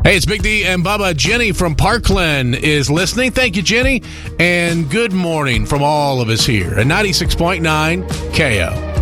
Hey, it's Big D and Bubba. Jenny from Parkland is listening. Thank you, Jenny. And good morning from all of us here at 96.9 KO.